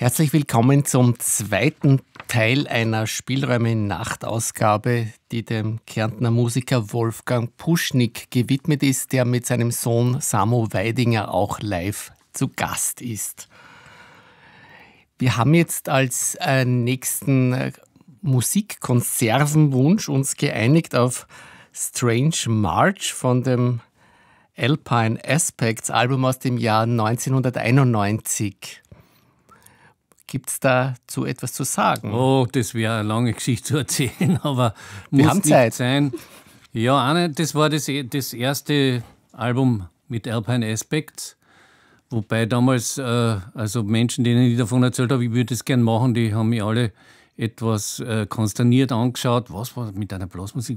Herzlich willkommen zum zweiten Teil einer Spielräume-Nachtausgabe, die dem Kärntner Musiker Wolfgang Puschnig gewidmet ist, der mit seinem Sohn Samo Weidinger auch live zu Gast ist. Wir haben jetzt als nächsten Musikkonservenwunsch uns geeinigt auf Strange March von dem Alpine Aspects Album aus dem Jahr 1991. Gibt es dazu etwas zu sagen? Oh, das wäre eine lange Geschichte zu erzählen, aber wir muss haben nicht Zeit. Sein. Ja, Anne, das war das erste Album mit Alpine Aspects, wobei damals, also Menschen, denen ich davon erzählt habe, ich würde das gerne machen, die haben mich alle etwas konsterniert angeschaut. Was war mit einer Blasmusik?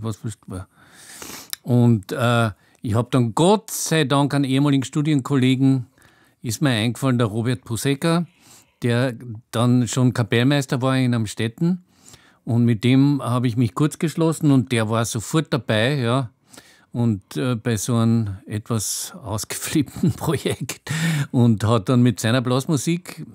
Und ich habe dann Gott sei Dank einen ehemaligen Studienkollegen, ist mir eingefallen, der Robert Pusecker, der dann schon Kapellmeister war in Amstetten. Und mit dem habe ich mich kurz geschlossen und der war sofort dabei, ja. Und bei so einem etwas ausgeflippten Projekt und hat dann mit seiner Blasmusik,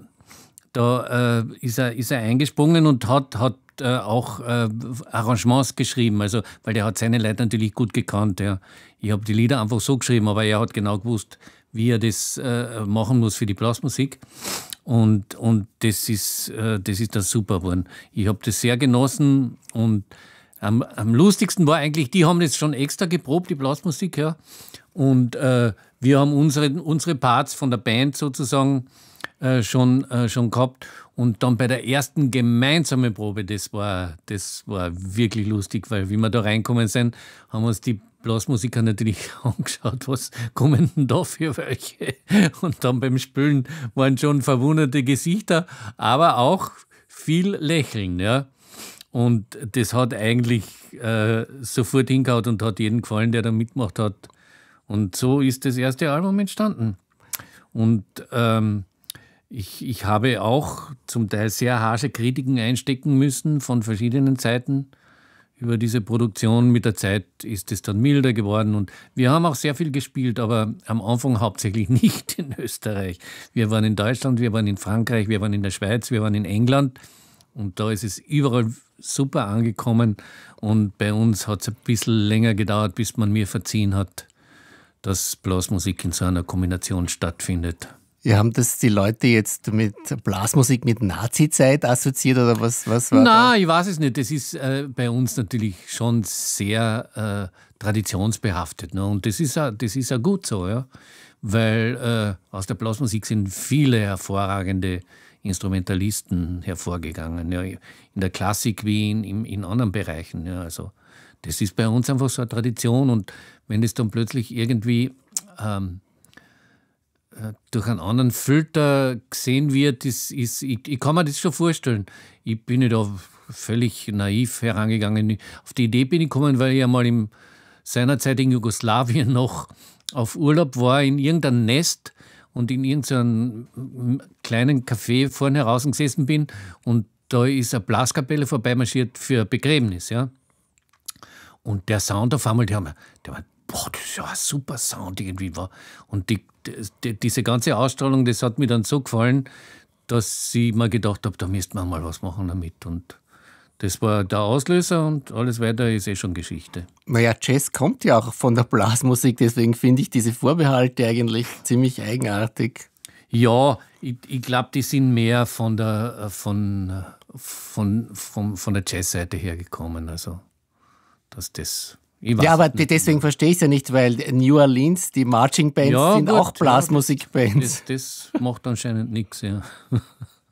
da ist er eingesprungen und hat auch Arrangements geschrieben, also, weil der hat seine Leute natürlich gut gekannt. Ja. Ich habe die Lieder einfach so geschrieben, aber er hat genau gewusst, wie er das machen muss für die Blasmusik. Und das ist dann super geworden. Ich habe das sehr genossen und am lustigsten war eigentlich, die haben das schon extra geprobt, die Blasmusik, ja. Und wir haben unsere Parts von der Band sozusagen schon gehabt. Und dann bei der ersten gemeinsamen Probe, das war wirklich lustig, weil wie wir da reinkommen sind, haben uns die Blasmusiker natürlich angeschaut, was kommen denn da für welche? Und dann beim Spülen waren schon verwunderte Gesichter, aber auch viel Lächeln, ja. Und das hat eigentlich sofort hingehauen und hat jedem gefallen, der da mitgemacht hat. Und so ist das erste Album entstanden. Und ich habe auch zum Teil sehr harsche Kritiken einstecken müssen von verschiedenen Seiten über diese Produktion. Mit der Zeit ist es dann milder geworden und wir haben auch sehr viel gespielt, aber am Anfang hauptsächlich nicht in Österreich. Wir waren in Deutschland, wir waren in Frankreich, wir waren in der Schweiz, wir waren in England und da ist es überall super angekommen und bei uns hat es ein bisschen länger gedauert, bis man mir verziehen hat, dass Blasmusik in so einer Kombination stattfindet. Ja, haben das die Leute jetzt mit Blasmusik mit Nazi-Zeit assoziiert oder was war das? Nein, ich weiß es nicht. Das ist bei uns natürlich schon sehr traditionsbehaftet. Ne? Und das ist auch gut so, ja? Weil aus der Blasmusik sind viele hervorragende Instrumentalisten hervorgegangen. Ja? In der Klassik wie in anderen Bereichen. Ja? Also, das ist bei uns einfach so eine Tradition. Und wenn es dann plötzlich irgendwie durch einen anderen Filter gesehen wird, ich kann mir das schon vorstellen. Ich bin nicht da völlig naiv herangegangen. Auf die Idee bin ich gekommen, weil ich einmal seinerzeit in Jugoslawien noch auf Urlaub war, in irgendeinem Nest und in irgendeinem kleinen Café vorne heraus gesessen bin und da ist eine Blaskapelle vorbeimarschiert für ein Begräbnis. Ja? Und der Sound auf einmal, der war, boah, das ist ja ein super Sound irgendwie war. Und diese ganze Ausstrahlung, das hat mir dann so gefallen, dass ich mir gedacht habe, da müsste man mal was machen damit. Und das war der Auslöser und alles weiter ist schon Geschichte. Naja, Jazz kommt ja auch von der Blasmusik, deswegen finde ich diese Vorbehalte eigentlich ziemlich eigenartig. Ja, ich glaube, die sind mehr von der Jazzseite hergekommen. Also, dass das... Ja, aber deswegen verstehe ich es ja nicht, weil New Orleans, die Marching Bands sind gut, auch Blasmusikbands. Das macht anscheinend nichts, ja.